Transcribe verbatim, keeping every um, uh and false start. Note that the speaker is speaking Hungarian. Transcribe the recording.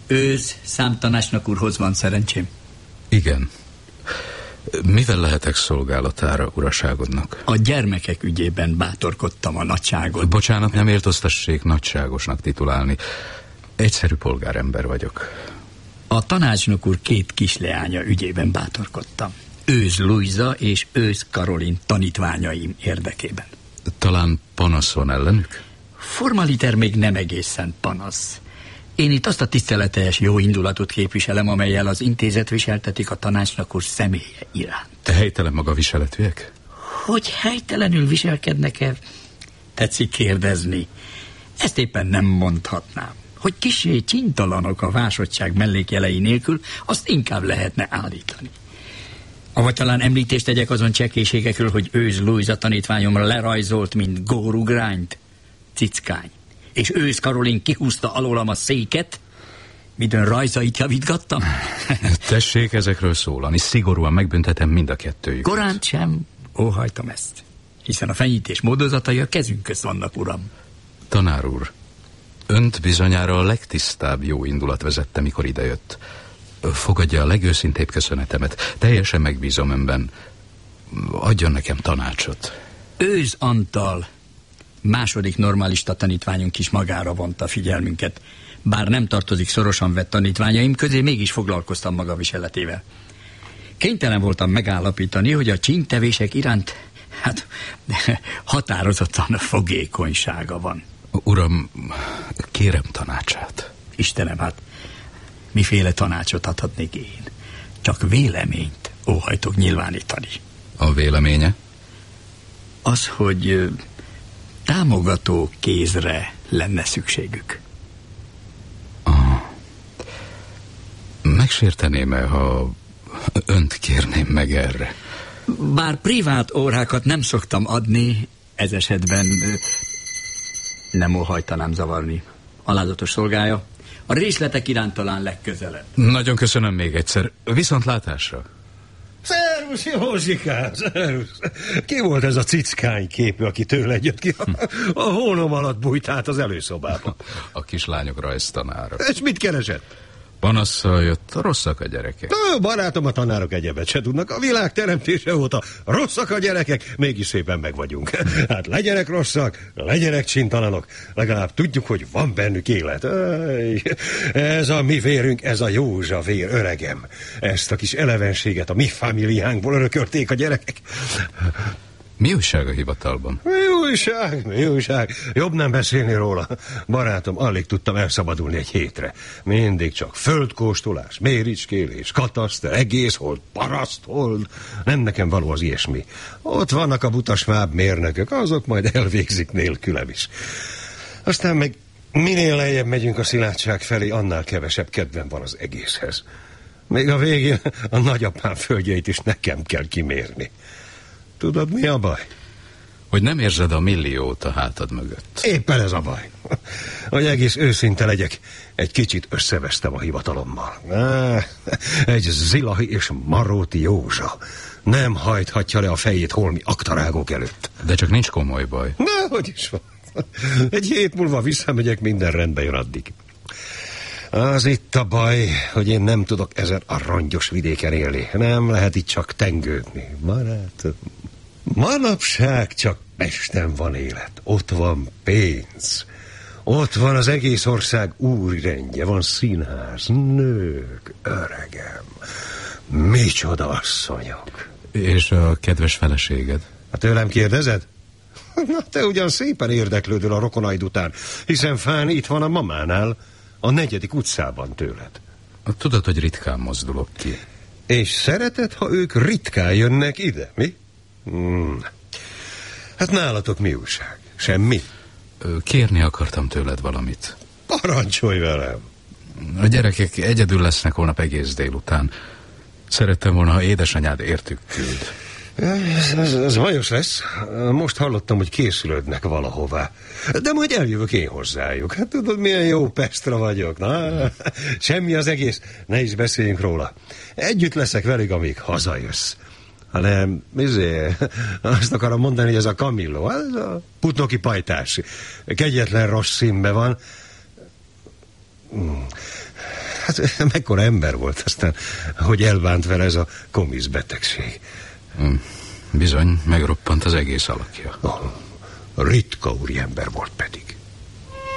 Ősz számtanácsnak úrhoz van szerencsém? Igen. Mivel lehetek szolgálatára uraságodnak? A gyermekek ügyében bátorkodtam a nagyságot. Bocsánat, nem értoztassék nagyságosnak titulálni. Egyszerű polgárember vagyok. A tanácsnok úr két kisleánya ügyében bátorkodtam. Ősz Luisa és Ősz Karolin tanítványaim érdekében. Talán panasz van ellenük? Formaliter még nem egészen panasz. Én itt azt a tiszteletes jó indulatot képviselem, amellyel az intézet viseltetik a tanácsnok úr személye iránt. Te helytelen maga viseletűek? Hogy helytelenül viselkednek-e? Tetszik kérdezni. Ezt éppen nem mondhatnám. Hogy kissé csintalanok a vásodtság mellékjelei nélkül, azt inkább lehetne állítani. Avagy talán említést tegyek azon csekéségekről, hogy Ősz Luisa tanítványomra lerajzolt, mint górugrányt, cickány. És Ősz Karolin kihúzta alólam a széket, midőn rajzait javítgattam. Tessék ezekről szólani, szigorúan megbüntetem mind a kettőjüket. Koránt sem óhajtam ezt, hiszen a fenyítés módozatai a kezünk közt vannak, uram. Tanár úr, önt bizonyára a legtisztább jó indulat vezette, mikor idejött. Fogadja a legőszintébb köszönetemet. Teljesen megbízom önben. Adjon nekem tanácsot. Ősz Antal, második normalista tanítványunk is magára vonta figyelmünket. Bár nem tartozik szorosan vett tanítványaim közé, mégis foglalkoztam maga viseletével. Kénytelen voltam megállapítani, hogy a csíntevések iránt, hát, határozottan fogékonysága van. Uram, kérem tanácsát. Istenem, hát miféle tanácsot adhatnék én? Csak véleményt óhajtok nyilvánítani. A véleménye? Az, hogy támogató kézre lenne szükségük. Ah. Megsérteném-e, ha önt kérném meg erre? Bár privát órákat nem szoktam adni, ez esetben nem óhajtanám zavarni. Alázatos szolgája, a részletek iránt talán legközelebb. Nagyon köszönöm még egyszer. Viszontlátásra. Szervusz, Józsikám, szervusz. Ki volt ez a cickány képű, aki tőle jött ki? A hónom alatt bújt át az előszobába. A kislányok rajztanára. És mit keresett? Panasszal jött, rosszak a gyerekek. Na, barátom, a tanárok egyebet se tudnak. A világ teremtése óta rosszak a gyerekek, mégis szépen meg vagyunk. Hát legyenek rosszak, legyenek csintalanok. Legalább tudjuk, hogy van bennük élet. Ej, ez a mi vérünk, ez a Józsa vér, öregem. Ezt a kis elevenséget a mi familiánkból örökölték a gyerekek. Mi újság a hivatalban? Mi újság, mi újság. Jobb nem beszélni róla. Barátom, alig tudtam elszabadulni egy hétre. Mindig csak földkóstolás, méricskélés, kataszter, egészhold, paraszthold. Nem nekem való az ilyesmi. Ott vannak a butasváb mérnökök, azok majd elvégzik nélkülem is. Aztán meg minél lejjebb megyünk a szilárdság felé, annál kevesebb kedvem van az egészhez. Még a végén a nagyapám földjeit is nekem kell kimérni. Tudod, mi a baj? Hogy nem érzed a milliót a hátad mögött. Éppen ez a baj. Hogy egész őszinte legyek, egy kicsit összevesztem a hivatalommal. Egy Zilahi és Maróti Józsa nem hajthatja le a fejét holmi aktarágok előtt. De csak nincs komoly baj. Na, hogy is van. Egy hét múlva visszamegyek, minden rendbe jön addig. Az itt a baj, hogy én nem tudok ezen a rongyos vidéken élni. Nem lehet itt csak tengődni. Barátom, manapság csak Pesten van élet. Ott van pénz. Ott van az egész ország úrrendje. Van színház, nők, öregem. Micsoda asszonyok. És a kedves feleséged? Hát tőlem kérdezed? Na, te ugyan szépen érdeklődöl a rokonaid után, hiszen Fán itt van a mamánál, a negyedik utcában tőled. Tudod, hogy ritkán mozdulok ki. És szereted, ha ők ritkán jönnek ide, mi? Hmm. Hát nálatok mi újság? Semmi? Kérni akartam tőled valamit. Parancsolj velem! A gyerekek egyedül lesznek holnap egész délután. Szerettem volna, ha édesanyád értük küld. Ez, ez, ez bajos lesz. Most hallottam, hogy készülődnek valahová. De majd eljövök én hozzájuk. Hát tudod, milyen jó Pestra vagyok. Na, semmi az egész. Ne is beszéljünk róla. Együtt leszek velük, amíg hazajössz. Hanem, izé, azt akarom mondani, hogy ez a Camillo, ez a putnoki pajtás. Kegyetlen rossz színben van. Hát mekkora ember volt, aztán hogy elbánt vele ez a komiszbetegség. Bizony, megroppant az egész alakja. Oh, ritka úriember volt pedig.